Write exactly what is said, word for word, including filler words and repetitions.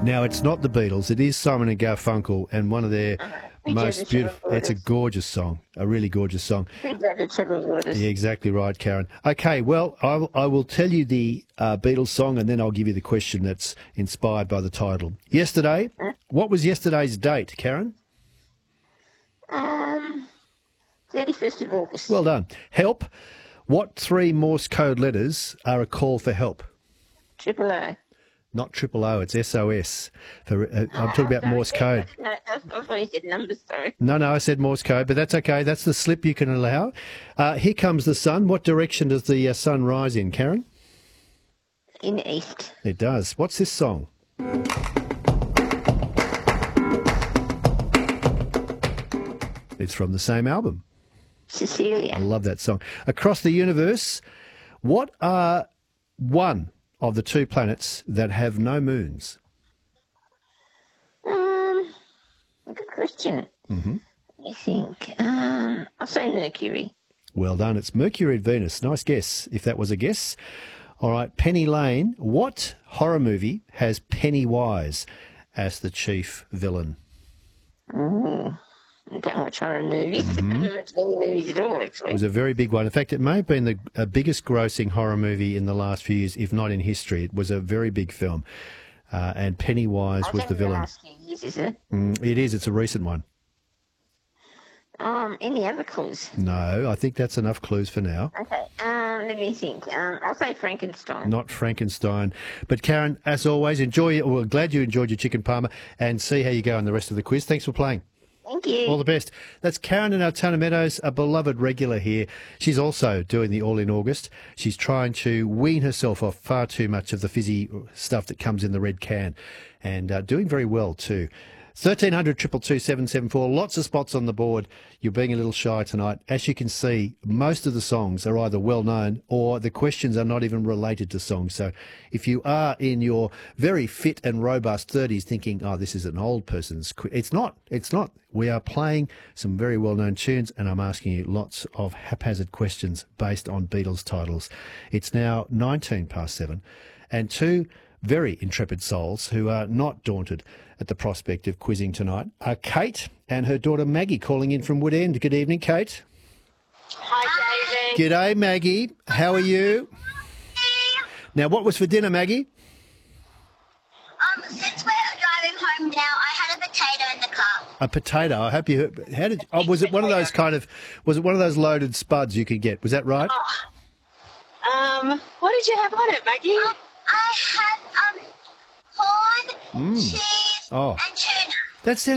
Now, it's not the Beatles. It is Simon and Garfunkel, and one of their most beautiful. It's a gorgeous song, a really gorgeous song. Yeah, exactly right, Karen. Okay, well, I will, I will tell you the uh, Beatles song, and then I'll give you the question that's inspired by the title. Yesterday, what was yesterday's date, Karen? Um, thirty-first of August. Well done. Help. What three Morse code letters are a call for help? Triple O. Not triple O, it's S O S. For, uh, I'm talking about Morse code. No, I thought you said numbers, sorry. No, no, I said Morse code, but that's okay. That's the slip you can allow. Uh, here comes the sun. What direction does the uh, sun rise in, Karen? In the east. It does. What's this song? It's from the same album. Cecilia. I love that song. Across the universe, what are one of the two planets that have no moons? Um, good question. Mm-hmm. I think, um, I'll say Mercury. Well done. It's Mercury and Venus. Nice guess, if that was a guess. All right, Penny Lane. What horror movie has Pennywise as the chief villain? Mm. I don't watch horror movies. Mm-hmm. I don't watch any movies at all, actually. It was a very big one. In fact, it may have been the uh, biggest grossing horror movie in the last few years, if not in history. It was a very big film. Uh, and Pennywise was the villain. Last few years, is it? Mm, it is. It's a recent one. Um, any other clues? No, I think that's enough clues for now. Okay, um, let me think. Um, I'll say Frankenstein. Not Frankenstein. But Karen, as always, enjoy it. Well, glad you enjoyed your chicken parma, and see how you go in the rest of the quiz. Thanks for playing. Thank you. All the best. That's Karen in Altona Meadows, a beloved regular here. She's also doing the All in August. She's trying to wean herself off far too much of the fizzy stuff that comes in the red can, and uh, doing very well too. thirteen hundred, two two two, seven seven four. Lots of spots on the board. You're being a little shy tonight. As you can see, most of the songs are either well known or the questions are not even related to songs. So if you are in your very fit and robust thirties thinking, oh, this is an old person's quiz, it's not. It's not. We are playing some very well-known tunes, and I'm asking you lots of haphazard questions based on Beatles titles. It's now nineteen past seven, and two very intrepid souls who are not daunted at the prospect of quizzing tonight are Kate and her daughter Maggie, calling in from Woodend. Good evening, Kate. Hi, David. G'day, Maggie. How are you? Now, what was for dinner, Maggie? Um, since we're driving home now, I had a potato in the car. A potato. I hope you heard. How did? Oh, was it one of those kind of? Was it one of those loaded spuds you could get? Was that right? Oh. Um, what did you have on it, Maggie? Um, I had um corn, Mm. cheese, Oh. and tuna. That sounds